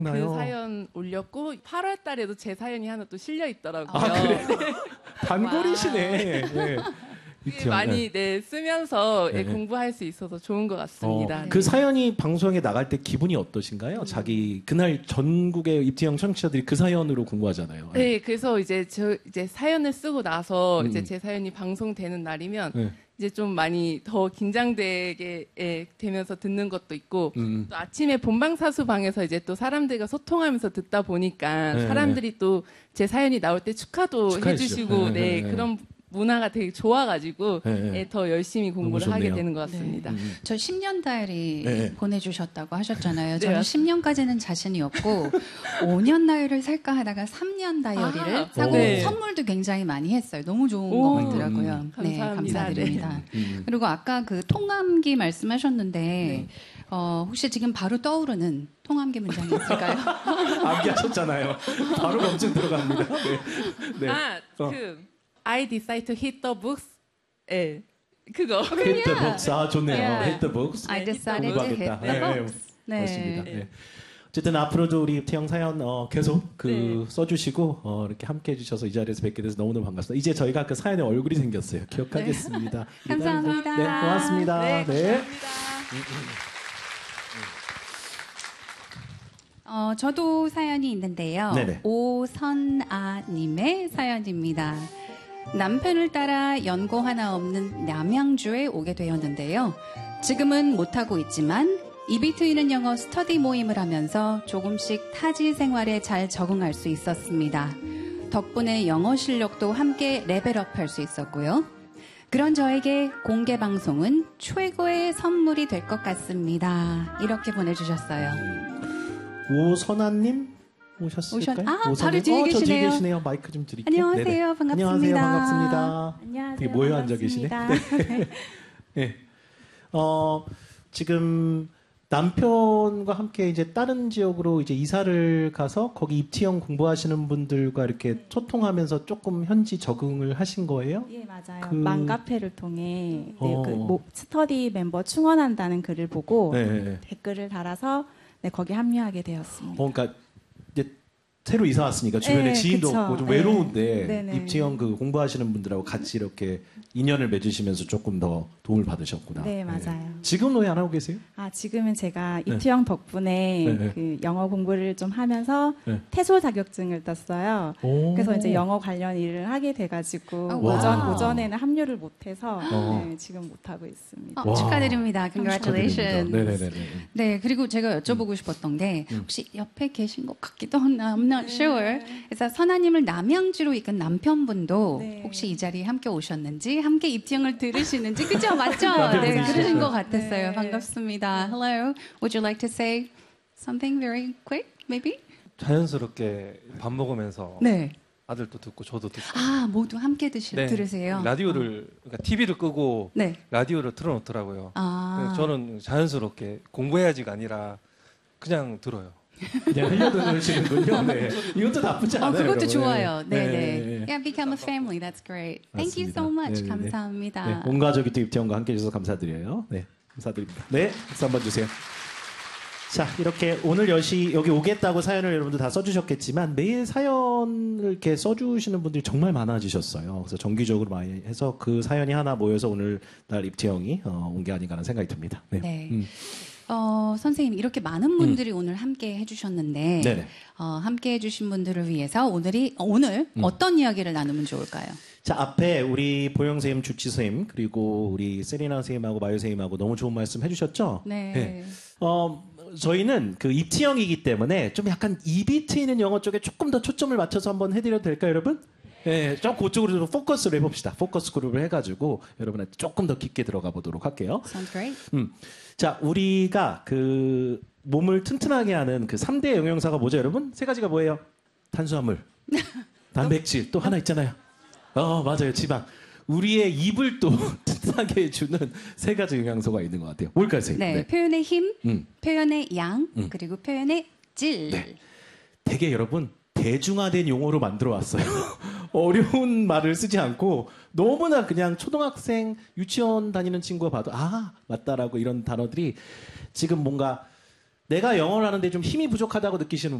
나요. 사연 올렸고 8월 달에도 제 사연이 하나 또 실려 있더라고요. 아, 그래요? 단골이시네. 네. 많이 쓰면서 네. 공부할 수 있어서 좋은 것 같습니다. 그 사연이 방송에 나갈 때 기분이 어떠신가요? 자기 그날 전국의 입티형 청취자들이 그 사연으로 공부하잖아요. 네, 그래서 이제 사연을 쓰고 나서 이제 제 사연이 방송되는 날이면 네. 이제 좀 많이 더 긴장되게 되면서 듣는 것도 있고 또 아침에 본방사수방에서 이제 또 사람들과 소통하면서 듣다 보니까 네. 사람들이 또 제 사연이 나올 때 축하도 해주시고 그런 문화가 되게 좋아가지고 더 열심히 공부를 하게 되는 것 같습니다. 저 10년 다이어리 네. 보내주셨다고 하셨잖아요. 네, 저는 맞습니다. 10년까지는 자신이 없고 5년 다이어리를 살까 하다가 3년 다이어리를 사고 선물도 굉장히 많이 했어요. 너무 좋은 것 같더라고요. 네, 감사합니다. 감사드립니다. 그리고 아까 그 통함기 말씀하셨는데 혹시 지금 바로 떠오르는 통함기 문장이 있을까요? 암기하셨잖아요. 바로 검증 들어갑니다. 네. I decide to hit the books. 예, 그거. Hit the books. 아, 좋네요. Yeah. Hit the books. I decided to hit 공부하겠다. the books. 네. 맞습니다. 네. 어쨌든 앞으로도 우리 태영 사연 계속 써주시고 이렇게 함께 해주셔서 이 자리에서 뵙게 돼서 너무너무 반갑습니다. 이제 저희가 그 사연에 얼굴이 생겼어요. 기억하겠습니다. 감사합니다. 네, 고맙습니다. 네, 감사합니다. 저도 사연이 있는데요. 네네. 오선아님의 사연입니다. 남편을 따라 연고 하나 없는 남양주에 오게 되었는데요. 지금은 못하고 있지만 입이 트이는 영어 스터디 모임을 하면서 조금씩 타지 생활에 잘 적응할 수 있었습니다. 덕분에 영어 실력도 함께 레벨업할 수 있었고요. 그런 저에게 공개 방송은 최고의 선물이 될 것 같습니다. 이렇게 보내주셨어요. 오선아님 오셨을까요? 바로 뒤에 저 뒤에 계시네요. 계시네요. 마이크 좀 드릴게요. 안녕하세요. 반갑습니다. 안녕하세요. 반갑습니다. 안녕하세요. 되게 모여 앉아 계시네. 네. 지금 남편과 함께 이제 다른 지역으로 이제 이사를 가서 거기 입티형 공부하시는 분들과 이렇게 소통하면서 조금 현지 적응을 하신 거예요? 예, 맞아요. 맘카페를 통해 스터디 멤버 충원한다는 글을 보고 댓글을 달아서 거기 합류하게 되었습니다. 그러니까 이제 새로 이사 왔으니까 주변에 지인도 그쵸. 없고 좀 외로운데 네네. 입티형 공부하시는 분들하고 같이 이렇게 인연을 맺으시면서 조금 더 도움을 받으셨구나. 네, 맞아요. 지금 왜 안 하고 계세요? 지금은 제가 입티형 덕분에 그 영어 공부를 좀 하면서 태소 자격증을 땄어요. 그래서 이제 영어 관련 일을 하게 돼가지고 오전에는 합류를 못해서 지금 못하고 있습니다. 축하드립니다. Congratulations. 네네네. 네, 그리고 제가 여쭤보고 싶었던 게 혹시 옆에 계신 것 같기도 한데 I'm not sure. 그래서 선아님을 남양주로 이끈 남편분도 혹시 이 자리에 함께 오셨는지 함께 입티형을 들으시는지 그죠? 맞죠? 네, 그러신 것 같았어요. 반갑습니다. Hello. Would you like to say something very quick, maybe? 자연스럽게 밥 먹으면서 네. 아들도 듣고 저도 듣고 모두 함께 들으세요. 라디오를 그러니까 TV를 끄고 네. 라디오를 틀어놓더라고요. 그래서 저는 자연스럽게 공부해야지가 아니라 그냥 들어요. 그냥 흘려들으시는군요. 네. 이것도 나쁘지 않아요. 그것도 여러분. 좋아요. 네, 네. 네. Yeah, become a family. That's great. Thank you so much. 네네네. 감사합니다. 네, 온 가족이 또 입티형과 함께 해주셔서 감사드려요. 네, 감사드립니다. 네, 박수 한번 주세요. 자, 이렇게 오늘 여기 오겠다고 사연을 여러분들 다 써주셨겠지만 매일 사연을 이렇게 써주시는 분들이 정말 많아지셨어요. 그래서 정기적으로 많이 해서 그 사연이 하나 모여서 오늘날 입티형이 온 게 아닌가 하는 생각이 듭니다. 네. 네. 선생님 이렇게 많은 분들이 오늘 함께 해주셨는데 함께 해주신 분들을 위해서 오늘 어떤 이야기를 나누면 좋을까요? 자, 앞에 우리 보영 선생님, 주치 선생님 그리고 우리 세리나 선생님하고 마유 선생님하고 너무 좋은 말씀 해주셨죠? 네. 저희는 그 입티형이기 때문에 좀 약간 입이 트이는 영어 쪽에 조금 더 초점을 맞춰서 한번 해드려도 될까요, 여러분? 네, 좀 그쪽으로 좀 포커스를 해봅시다. 포커스 그룹을 해가지고 여러분한테 조금 더 깊게 들어가 보도록 할게요. Sounds great. 자, 우리가 그 몸을 튼튼하게 하는 그 3대 영양사가 뭐죠, 여러분? 세 가지가 뭐예요? 탄수화물, 단백질, 또 하나 있잖아요. 맞아요, 지방. 우리의 입을 또 튼튼하게 해주는 세 가지 영양소가 있는 것 같아요. 뭘까요, 선생님? 네, 표현의 힘, 표현의 양, 그리고 표현의 질. 네. 되게 여러분 대중화된 용어로 만들어 왔어요. 어려운 말을 쓰지 않고 너무나 그냥 초등학생 유치원 다니는 친구가 봐도 맞다라고 이런 단어들이 지금 뭔가 내가 영어를 하는데 좀 힘이 부족하다고 느끼시는